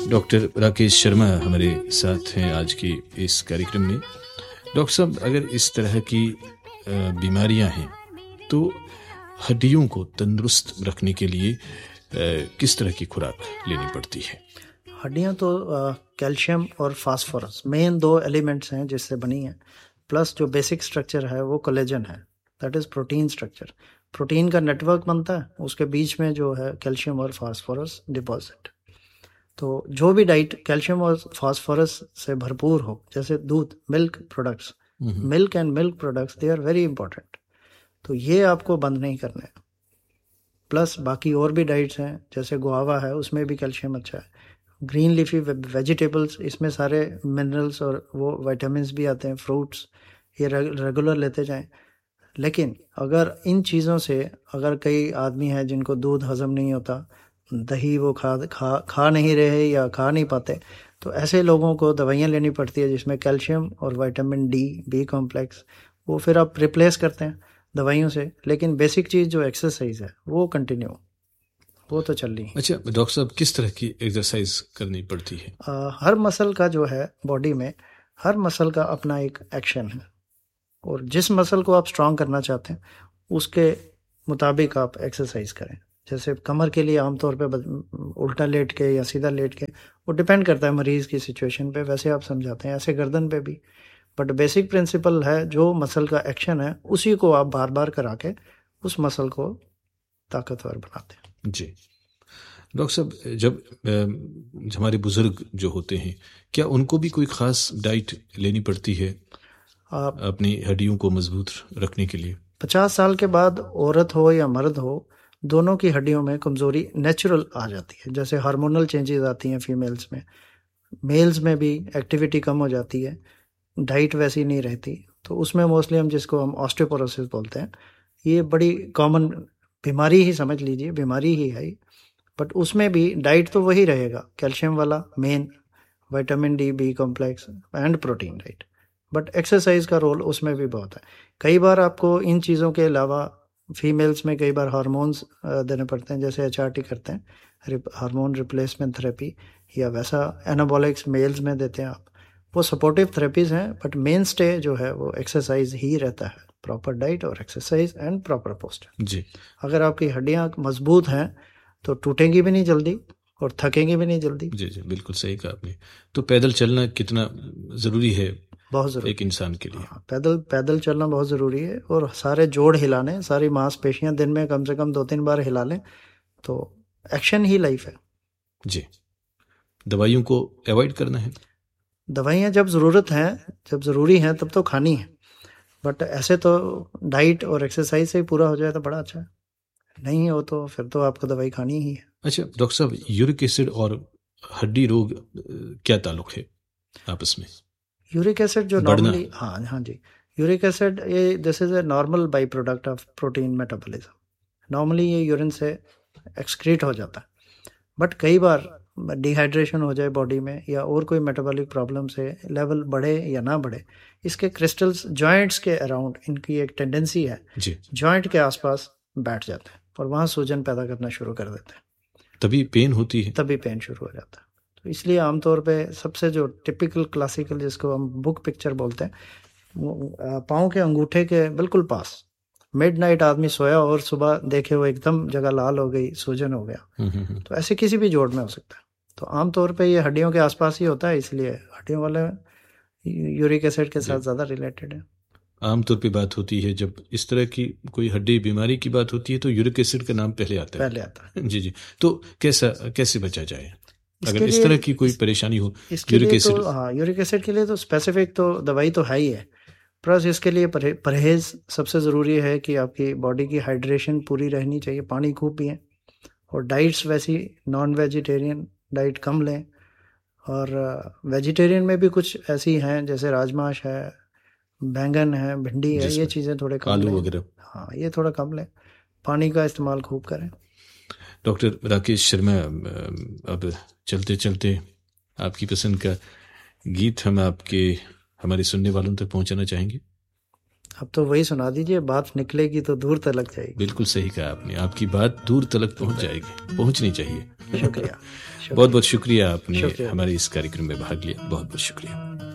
Doctor Rakesh Sharma हमारे साथ हैं आज की इस कार्यक्रम में। डॉक्टर साहब, अगर इस तरह की बीमारियां हैं तो हड्डियों को तंदुरुस्त रखने के लिए किस तरह की खुराक लेनी पड़ती है? हड्डियां तो कैल्शियम और फास्फोरस मेन दो एलिमेंट्स हैं जिससे बनी हैं, प्लस जो बेसिक स्ट्रक्चर है वो कोलेजन है, that is protein structure. Protein का नेटवर्क बनता है, उसके बीच में जो है कैल्शियम और फास्फोरस डिपॉजिट। तो जो भी डाइट कैल्शियम और फास्फोरस से भरपूर हो, जैसे दूध, milk products, milk and milk products, they are very important. तो ये आपको बंद नहीं करने। प्लस बाकी और भी डाइट्स हैं, जैसे गुआवा है, उसमें भी कैल्शियम अच्छा है। ग्रीन लीफी वेजिटेबल्स, इसमें सारे मिनरल्स और वो विटामिन्स भी आते हैं। फ्रूट्स ये रेगुलर लेते जाएं। लेकिन अगर इन चीज़ों से, अगर कई आदमी हैं जिनको दूध हजम नहीं होता, दही वो खा नहीं रहे या खा नहीं पाते, तो ऐसे लोगों को दवाइयाँ लेनी पड़ती है जिसमें कैल्शियम और विटामिन डी, बी कॉम्प्लेक्स, वो फिर आप रिप्लेस करते हैं दवाइयों से। लेकिन बेसिक चीज़ जो एक्सरसाइज है वो कंटिन्यू, वो तो चल रही है। अच्छा डॉक्टर साहब, किस तरह की एक्सरसाइज करनी पड़ती है? हर मसल का जो है बॉडी में, हर मसल का अपना एक एक्शन है, और जिस मसल को आप स्ट्रांग करना चाहते हैं उसके मुताबिक आप एक्सरसाइज करें। जैसे कमर के लिए आमतौर पे उल्टा लेट के या सीधा लेट के, वो डिपेंड करता है मरीज़ की सिचुएशन पे, वैसे आप समझाते हैं। ऐसे गर्दन पे भी, बट बेसिक प्रिंसिपल है, जो मसल का एक्शन है उसी को आप बार बार करा के उस मसल को ताकतवर बनाते हैं। जी डॉक्टर साहब, जब हमारे बुजुर्ग जो होते हैं, क्या उनको भी कोई ख़ास डाइट लेनी पड़ती है अपनी हड्डियों को मजबूत रखने के लिए? 50 साल के बाद औरत हो या मर्द हो, दोनों की हड्डियों में कमज़ोरी नेचुरल आ जाती है। जैसे हार्मोनल चेंजेस आती हैं फीमेल्स में, मेल्स में भी एक्टिविटी कम हो जाती है, डाइट वैसी नहीं रहती। तो उसमें मोस्टली हम जिसको हम ऑस्टियोपोरोसिस बोलते हैं, ये बड़ी कॉमन बीमारी ही समझ लीजिए, बीमारी ही है। बट उसमें भी डाइट तो वही रहेगा, कैल्शियम वाला main, vitamin D, B complex and protein diet. But exercise का रोल उसमें भी बहुत है। कई बार आपको इन चीज़ों के अलावा फीमेल्स में कई बार हार्मोन्स देने पड़ते हैं, जैसे HRT करते हैं, हार्मोन रिप्लेसमेंट थेरेपी, या वैसा एनाबॉलिक्स मेल्स में देते हैं आप। वो सपोर्टिव थेरेपीज हैं, बट मेन स्टे जो है वो एक्सरसाइज ही रहता है। प्रॉपर डाइट और एक्सरसाइज एंड प्रॉपर पोस्चर। जी, अगर आपकी हड्डियाँ मजबूत हैं तो टूटेंगी भी नहीं जल्दी और थकेंगे भी नहीं जल्दी। जी जी, बिल्कुल सही कहा आपने। तो पैदल चलना कितना ज़रूरी है? बहुत ज़रूरी एक इंसान के लिए। पैदल चलना बहुत ज़रूरी है, और सारे जोड़ हिलाने, सारी मांसपेशियां दिन में कम से कम 2-3 बार हिला लें, तो एक्शन ही लाइफ है। जी, दवाइयों को अवॉइड करना है। दवाइयाँ जब ज़रूरत है, जब ज़रूरी हैं, तब तो खानी है। बट ऐसे तो डाइट और एक्सरसाइज से ही पूरा हो जाए तो बड़ा अच्छा है। नहीं हो तो फिर तो आपको दवाई खानी ही है। अच्छा डॉक्टर साहब, यूरिक एसिड और हड्डी रोग क्या ताल्लुक है आपस में? यूरिक एसिड जो नॉर्मली, हाँ जी, यूरिक एसिड ये this is a normal by product of protein metabolism. Normally ये यूरिन से एक्सक्रीट हो जाता है, बट कई बार डिहाइड्रेशन हो जाए बॉडी में, या और कोई मेटाबॉलिक प्रॉब्लम से लेवल बढ़े या ना बढ़े, इसके क्रिस्टल्स जॉइंट्स के अराउंड, इनकी एक टेंडेंसी है जॉइंट के आसपास बैठ जाते हैं और वहाँ सूजन पैदा करना शुरू कर देते हैं। तभी पेन होती है, तभी पेन शुरू हो जाता है। तो इसलिए आमतौर पे सबसे जो टिपिकल क्लासिकल, जिसको हम बुक पिक्चर बोलते हैं, पाँव के अंगूठे के बिल्कुल पास मिडनाइट आदमी सोया और सुबह देखे वो एकदम जगह लाल हो गई, सूजन हो गया, तो ऐसे किसी भी जोड़ में हो सकता है। तो आमतौर पे ये हड्डियों के आसपास ही होता है, इसलिए हड्डियों वाले यूरिक एसिड के साथ ज़्यादा रिलेटेड है। आमतौर पे बात होती है जब इस तरह की कोई हड्डी बीमारी की बात होती है तो यूरिक एसिड का नाम पहले आता है। जी जी, तो कैसे बचा जाए अगर इस तरह की कोई परेशानी हो? यूरिक एसिड, हाँ, यूरिक एसिड के लिए तो स्पेसिफिक तो दवाई तो है ही है, प्लस इसके लिए परहेज सबसे ज़रूरी है कि आपकी बॉडी की हाइड्रेशन पूरी रहनी चाहिए, पानी खूब पिएं, और डाइट्स वैसी नॉन वेजिटेरियन डाइट कम लें, और वेजिटेरियन में भी कुछ ऐसी हैं जैसे राजमाश है, बैंगन है, भिंडी है, ये चीज़ें थोड़े कम आलू लें, वगैरह, हाँ ये थोड़ा कम लें, पानी का इस्तेमाल खूब करें। डॉक्टर राकेश शर्मा, अब चलते चलते आपकी पसंद का गीत हम हमारे सुनने वालों तक पहुंचाना चाहेंगे। अब तो वही सुना दीजिए, बात निकलेगी तो दूर तलक जाएगी। बिल्कुल सही कहा आपने, आपकी बात दूर तलक पहुंच जाएगी, पहुंचनी चाहिए। शुक्रिया। बहुत बहुत शुक्रिया, आपने हमारे इस कार्यक्रम में भाग लिया, बहुत बहुत शुक्रिया।